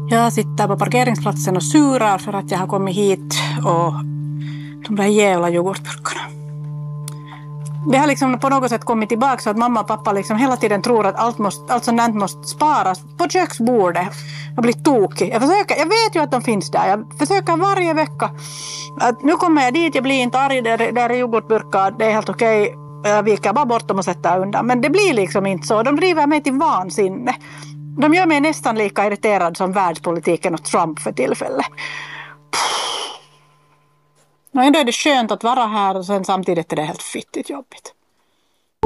Jag sitter på parkeringsplatsen och surar för att jag har kommit hit och de där jävla yoghurtburkarna. Det har liksom på något sätt kommit tillbaka så att mamma och pappa liksom hela tiden tror att allt sånt måste sparas på köksbordet. Jag blir tokig. Jag vet ju att de finns där. Jag försöker varje vecka. Att nu kommer jag dit, jag blir inte arg, där är yoghurtburkar, det är helt okej. Jag viker bara bort dem och sätter undan. Men det blir liksom inte så. De driver mig till vansinne. De gör mig nästan lika irriterad som världspolitiken och Trump för tillfället. Och ändå är det skönt att vara här och sen samtidigt är det helt fittigt jobbigt.